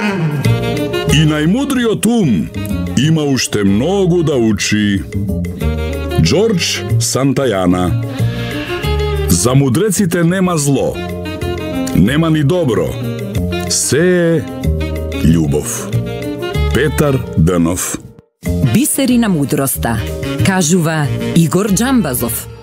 И најмудриот ум има уште многу да учи. Джордж Сантајана. За мудреците нема зло, нема ни добро, се е љубов. Петар Дънов. Бисери на мудроста, кажува Игор Джамбазов.